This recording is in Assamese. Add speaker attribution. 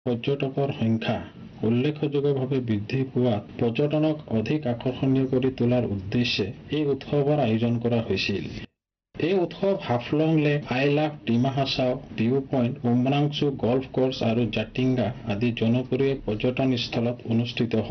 Speaker 1: পৰ্যটকৰ সংখ্যা উল্লেখযোগ্যভাৱে বৃদ্ধি পোৱাত পৰ্যটনক অধিক আকৰ্ষণীয় কৰি তোলাৰ উদ্দেশ্যে এই উৎসৱৰ আয়োজন কৰা হৈছিল। এই উৎসৱ Haflong lake, আইলাভ, Dima Hasao, view point, Umrangso golf course আৰু জাতিংগা আদি জনপ্ৰিয় পৰ্যটনস্থলত অনুষ্ঠিত হয়।